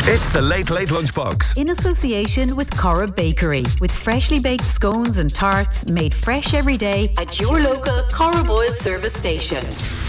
It's the Late Late Lunchbox. In association with Cora Bakery, with freshly baked scones and tarts made fresh every day at your local Cora Boyle service station.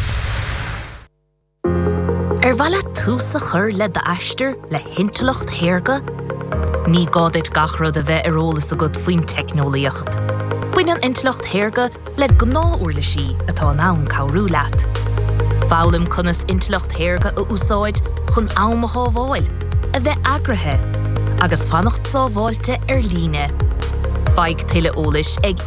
Vala túsa chur le da aister le hintelocht herga. Ní gádit gachro de bheith arólas a god faoin technoliacht. Buin an intelocht herga le gná uair le sí atá nán cabhrú leat. Fálim cunas intelocht herga a úsáid chun ámaá bháil, a bheith agrathe, agus fannacht sábháilte líne. Feig tuile ólis ag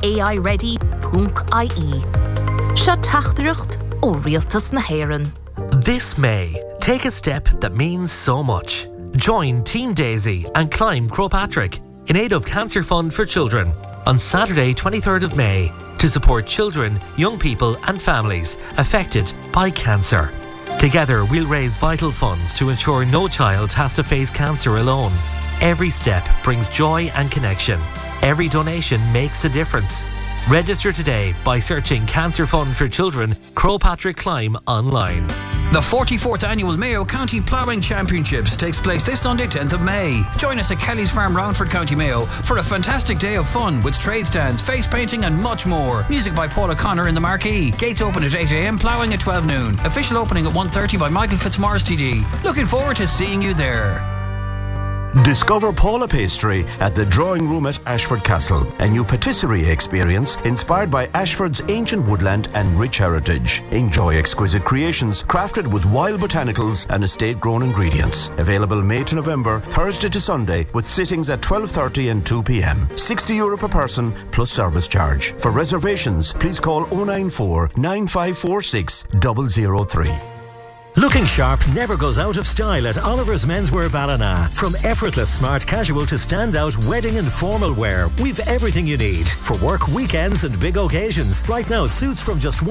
AI-ready.ie. Seo tachtrucht ó rialtas na héireann. This May, take a step that means so much. Join Team Daisy and climb Croagh in aid of Cancer Fund for Children on Saturday 23rd of May to support children, young people and families affected by cancer. Together we'll raise vital funds to ensure no child has to face cancer alone. Every step brings joy and connection. Every donation makes a difference. Register today by searching Cancer Fund for Children Croagh Climb online. The 44th Annual Mayo County Ploughing Championships takes place this Sunday, 10th of May. Join us at Kelly's Farm, Roundford, County Mayo for a fantastic day of fun with trade stands, face painting and much more. Music by Paul O'Connor in the marquee. Gates open at 8 a.m, ploughing at 12 noon. Official opening at 1:30 by Michael Fitzmaurice TD. Looking forward to seeing you there. Discover Paula Pastry at the Drawing Room at Ashford Castle, a new patisserie experience inspired by Ashford's ancient woodland and rich heritage. Enjoy exquisite creations crafted with wild botanicals and estate-grown ingredients. Available May to November, Thursday to Sunday, with sittings at 12:30 and 2 p.m. €60 per person plus service charge. For reservations, please call 094 9546 003. Looking sharp never goes out of style at Oliver's Menswear Ballina. From effortless smart casual to standout wedding and formal wear, we've everything you need for work, weekends and big occasions. Right now, suits from just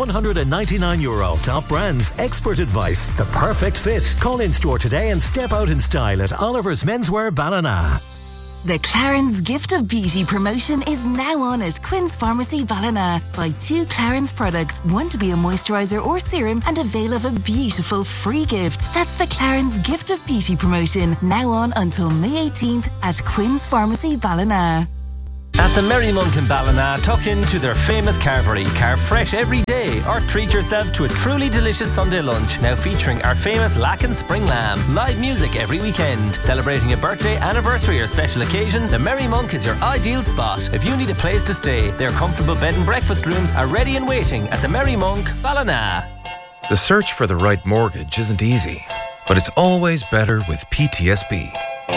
€199. Top brands, expert advice, the perfect fit. Call in store today and step out in style at Oliver's Menswear Ballina. The Clarins Gift of Beauty promotion is now on at Quinn's Pharmacy Ballina. Buy 2 Clarins products, one to be a moisturiser or serum, and avail of a beautiful free gift. That's the Clarins Gift of Beauty promotion, now on until May 18th at Quinn's Pharmacy Ballina. At the Merry Monk in Ballina, tuck into their famous carvery. Carve fresh every day or treat yourself to a truly delicious Sunday lunch, now featuring our famous Lacken Spring Lamb. Live music every weekend. Celebrating a birthday, anniversary or special occasion, the Merry Monk is your ideal spot. If you need a place to stay, their comfortable bed and breakfast rooms are ready and waiting at the Merry Monk, Ballina. The search for the right mortgage isn't easy, but it's always better with PTSB.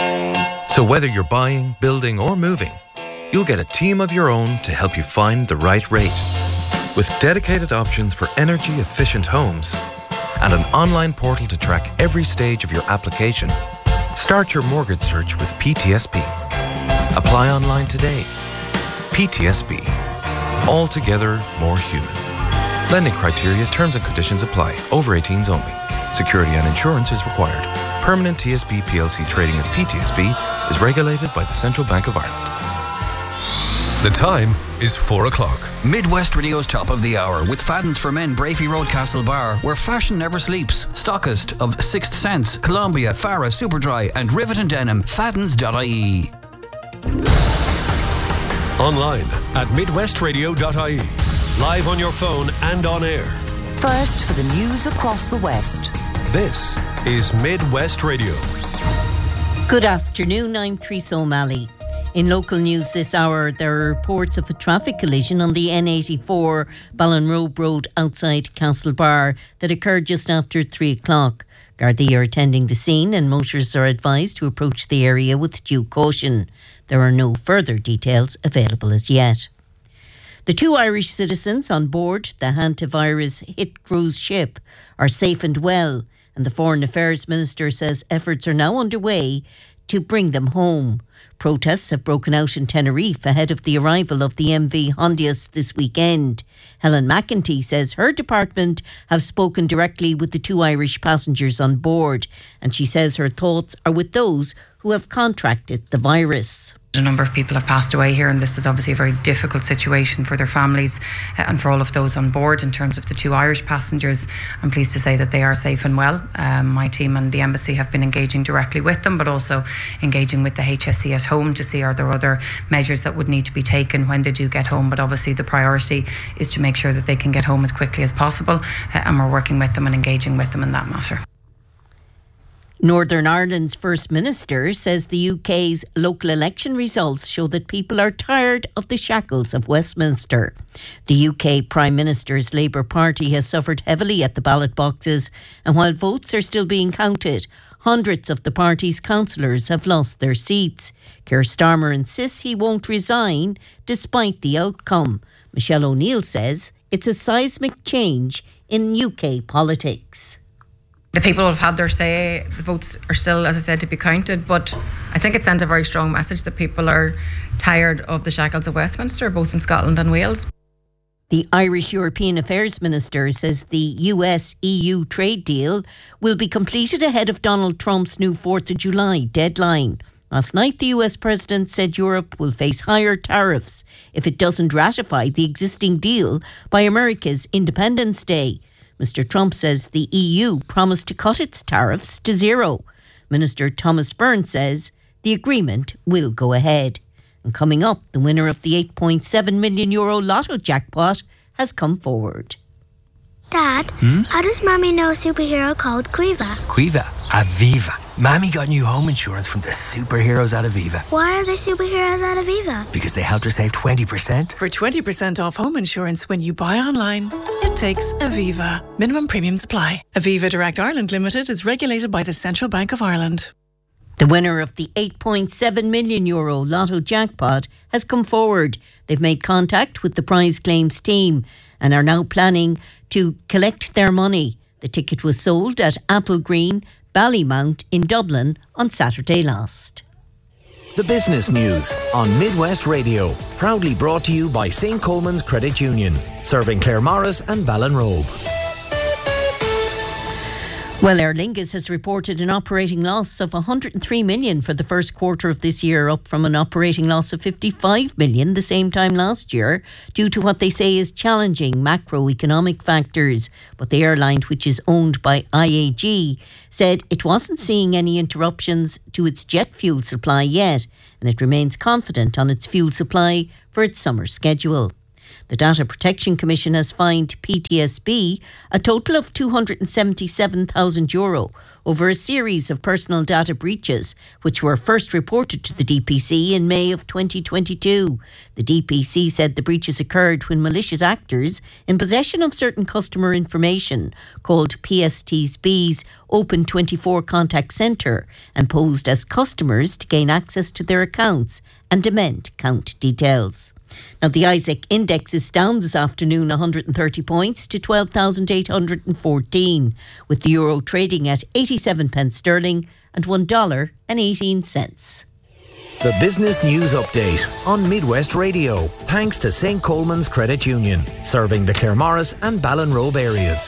So whether you're buying, building or moving, you'll get a team of your own to help you find the right rate. With dedicated options for energy-efficient homes and an online portal to track every stage of your application, start your mortgage search with PTSB. Apply online today. PTSB. Altogether more human. Lending criteria, terms and conditions apply. Over 18s only. Security and insurance is required. Permanent TSB PLC trading as PTSB is regulated by the Central Bank of Ireland. The time is 4 o'clock. Midwest Radio's Top of the Hour with Fadden's for Men, Brafey Road, Castle Bar, where fashion never sleeps. Stockist of Sixth Sense, Columbia, Farah, Superdry and Rivet and Denim. Faddens.ie. Online at midwestradio.ie. Live on your phone and on air. First for the news across the West. This is Midwest Radio. Good afternoon, I'm Teresa O'Malley. In local news this hour, there are reports of a traffic collision on the N84 Ballinrobe Road outside Castlebar that occurred just after 3 o'clock. Gardaí are attending the scene and motorists are advised to approach the area with due caution. There are no further details available as yet. The 2 Irish citizens on board the hantavirus-hit cruise ship are safe and well, and the Foreign Affairs Minister says efforts are now underway to bring them home. Protests have broken out in Tenerife ahead of the arrival of the MV Hondias this weekend. Helen McEntee says her department have spoken directly with the 2 Irish passengers on board, and she says her thoughts are with those who have contracted the virus. A number of people have passed away here, and this is obviously a very difficult situation for their families and for all of those on board. In terms of the 2 Irish passengers, I'm pleased to say that they are safe and well. My team and the embassy have been engaging directly with them, but also engaging with the HSE at home to see are there other measures that would need to be taken when they do get home. But obviously the priority is to make sure that they can get home as quickly as possible, and we're working with them and engaging with them in that matter. Northern Ireland's First Minister says the UK's local election results show that people are tired of the shackles of Westminster. The UK Prime Minister's Labour Party has suffered heavily at the ballot boxes, and while votes are still being counted, hundreds of the party's councillors have lost their seats. Keir Starmer insists he won't resign despite the outcome. Michelle O'Neill says it's a seismic change in UK politics. The people have had their say. The votes are still, as I said, to be counted, but I think it sends a very strong message that people are tired of the shackles of Westminster, both in Scotland and Wales. The Irish European Affairs Minister says the US-EU trade deal will be completed ahead of Donald Trump's new 4th of July deadline. Last night, the US President said Europe will face higher tariffs if it doesn't ratify the existing deal by America's Independence Day. Mr. Trump says the EU promised to cut its tariffs to zero. Minister Thomas Byrne says the agreement will go ahead. And coming up, the winner of the €8.7 million lotto jackpot has come forward. Dad, how does Mommy know a superhero called Quiva? Quiva? Aviva. Mommy got new home insurance from the superheroes at Aviva. Why are they superheroes at Aviva? Because they helped her save 20%. For 20% off home insurance when you buy online, it takes Aviva. Minimum premiums apply. Aviva Direct Ireland Limited is regulated by the Central Bank of Ireland. The winner of the €8.7 million lotto jackpot has come forward. They've made contact with the prize claims team and are now planning to collect their money. The ticket was sold at Apple Green, Ballymount in Dublin on Saturday last. The business news on Midwest Radio, proudly brought to you by St. Coleman's Credit Union, serving Claremorris and Ballinrobe. Well, Aer Lingus has reported an operating loss of $103 million for the first quarter of this year, up from an operating loss of $55 million the same time last year, due to what they say is challenging macroeconomic factors. But the airline, which is owned by IAG, said it wasn't seeing any interruptions to its jet fuel supply yet, and it remains confident on its fuel supply for its summer schedule. The Data Protection Commission has fined PTSB a total of €277,000 over a series of personal data breaches, which were first reported to the DPC in May of 2022. The DPC said the breaches occurred when malicious actors in possession of certain customer information, called PSTB's Open 24 Contact Centre, and posed as customers to gain access to their accounts and demand account details. Now, the ISEC index is down this afternoon 130 points to 12,814, with the euro trading at 87 pence sterling and $1.18. The business news update on Midwest Radio, thanks to St. Coleman's Credit Union, serving the Claremorris and Ballinrobe areas.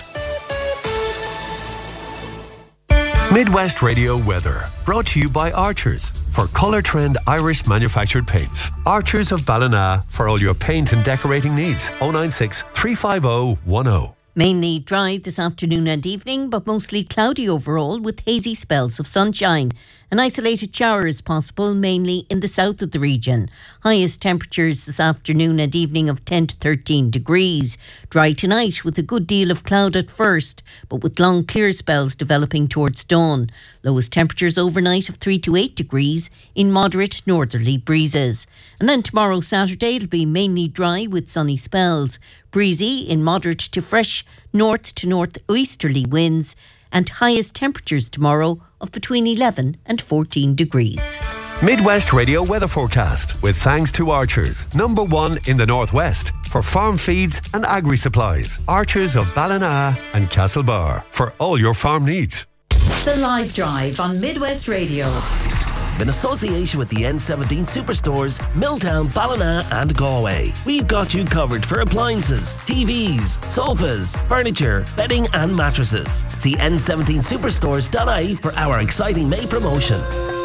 Midwest Radio weather, brought to you by Archers for Colour Trend Irish manufactured paints. Archers of Ballina for all your paint and decorating needs. 096 350 10. Mainly dry this afternoon and evening, but mostly cloudy overall with hazy spells of sunshine. An isolated shower is possible, mainly in the south of the region. Highest temperatures this afternoon and evening of 10 to 13 degrees. Dry tonight with a good deal of cloud at first, but with long clear spells developing towards dawn. Lowest temperatures overnight of 3 to 8 degrees in moderate northerly breezes. And then tomorrow, Saturday, it'll be mainly dry with sunny spells. Breezy in moderate to fresh north to northeasterly winds, and highest temperatures tomorrow of between 11 and 14 degrees. Midwest Radio weather forecast with thanks to Archers, #1 in the Northwest for farm feeds and agri supplies. Archers of Ballina and Castlebar for all your farm needs. The Live Drive on Midwest Radio. In association with the N17 Superstores, Milltown, Ballina and Galway. We've got you covered for appliances, TVs, sofas, furniture, bedding and mattresses. See n17superstores.ie for our exciting May promotion.